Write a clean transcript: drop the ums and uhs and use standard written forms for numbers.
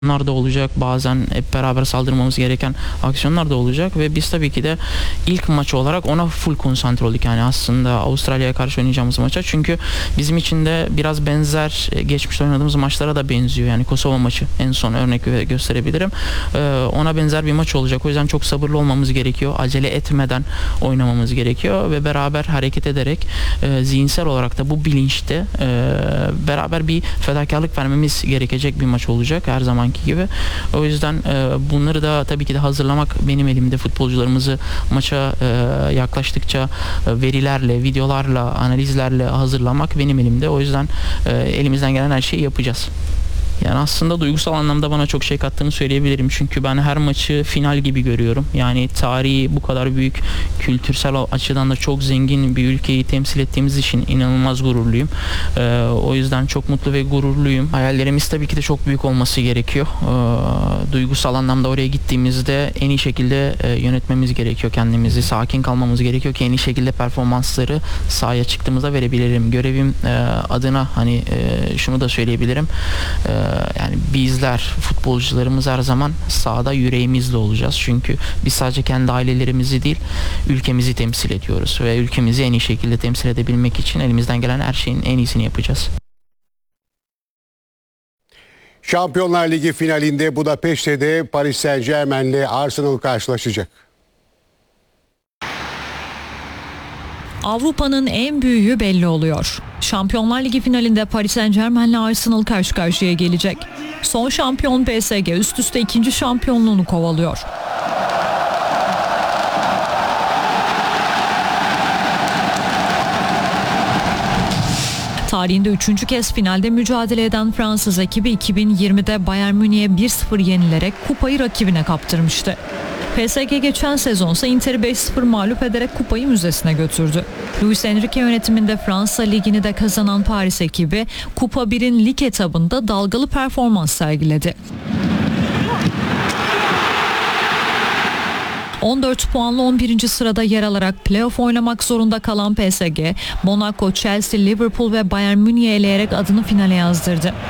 Bunlar da olacak. Bazen hep beraber saldırmamız gereken aksiyonlar da olacak ve biz tabii ki de ilk maç olarak ona full konsantre olduk. Yani aslında Avustralya'ya karşı oynayacağımız maça. Çünkü bizim için de biraz benzer geçmişte oynadığımız maçlara da benziyor. Yani Kosova maçı en son örnek gösterebilirim. Ona benzer bir maç olacak. O yüzden çok sabırlı olmamız gerekiyor. Acele etmeden oynamamız gerekiyor ve beraber hareket ederek zihinsel olarak da bu bilinçte beraber bir fedakarlık vermemiz gerekecek bir maç olacak her zamanki gibi. O yüzden bunları da tabii ki de hazırlamak benim elimde. Futbolcularımızı maça yaklaştıkça verilerle, videolarla, analizlerle hazırlamak benim elimde. O yüzden elimizden gelen her şeyi yapacağız. Yani aslında duygusal anlamda bana çok şey kattığını söyleyebilirim. Çünkü ben her maçı final gibi görüyorum. Yani tarihi bu kadar büyük, kültürsel açıdan da çok zengin bir ülkeyi temsil ettiğimiz için inanılmaz gururluyum. O yüzden çok mutlu ve gururluyum. Hayallerimiz tabii ki de çok büyük olması gerekiyor. Duygusal anlamda oraya gittiğimizde en iyi şekilde yönetmemiz gerekiyor kendimizi. Sakin kalmamız gerekiyor ki en iyi şekilde performansları sahaya çıktığımızda verebilirim. Görevim adına hani şunu da söyleyebilirim. Yani bizler, futbolcularımız her zaman sahada yüreğimizle olacağız. Çünkü biz sadece kendi ailelerimizi değil, ülkemizi temsil ediyoruz. Ve ülkemizi en iyi şekilde temsil edebilmek için elimizden gelen her şeyin en iyisini yapacağız. Şampiyonlar Ligi finalinde Budapeşte'de Paris Saint-Germain'le Arsenal karşılaşacak. Avrupa'nın en büyüğü belli oluyor. Şampiyonlar Ligi finalinde Paris Saint-Germain'le Arsenal karşı karşıya gelecek. Son şampiyon PSG üst üste ikinci şampiyonluğunu kovalıyor. Tarihinde 3. kez finalde mücadele eden Fransız ekibi 2020'de Bayern Münih'e 1-0 yenilerek kupayı rakibine kaptırmıştı. PSG geçen sezonsa Inter'i 5-0 mağlup ederek kupayı müzesine götürdü. Luis Enrique yönetiminde Fransa Ligi'ni de kazanan Paris ekibi Kupa 1'in lig etabında dalgalı performans sergiledi. 14 puanla 11. sırada yer alarak playoff oynamak zorunda kalan PSG, Monaco, Chelsea, Liverpool ve Bayern Münih'i eleyerek adını finale yazdırdı.